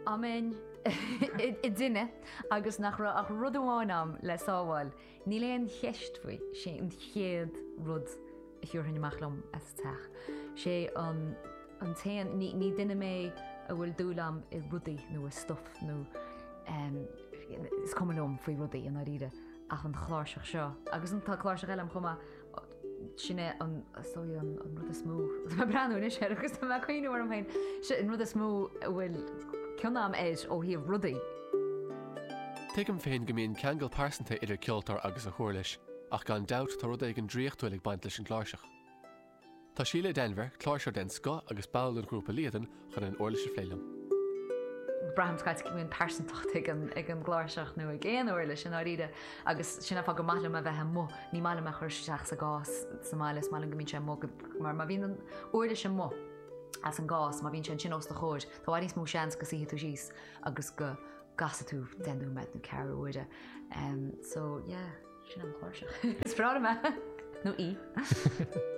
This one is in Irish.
Amen I duine agus nach ach rud amháinam le sábháil, ní léon cheist faoi sé an chéad rud thuúrthain amachlam as teach. Sé an taan ní duine mé a bhfuil dúlam I rudaí nó I stuff nó is cumanóm faoi rudaí an ríide ach an chláirseach seo. Agus an tá chláirseach eile chuma sinne an rud a smó. Tá breanú is agus tá chuoinú ar an féin an rud a smó bhfuil ceannam éis ó híomh rudaí. Tuigim féin go mbíonn ceangal pásanta idir ceoltar agus a chóirlis, ach gan dabht tá rud ag an dríochtúil ag baint leis an chláirseach. Tá síle Denver chláirseach den sco agus bail an grúpa líadan chun an orlaise phléilim. Brahamscaid go mbíonn pásantacht ag an gláirseach nó ag éon orlaise an áríide agus sinna fá go mailam a bheithe mó, ní mailam a chuir seach sa gás sa mailas mailam go mbíonn sé mó mar má bhíonn an orlaise mó. As an gás, má bhíonn sé an sin os do chóir, tá bhaid níos mó seans go saoithe tú síos agus go gasa tú denú meid nó cearú uide. So, yeah, sin an chláirseach. Is brád me. No í.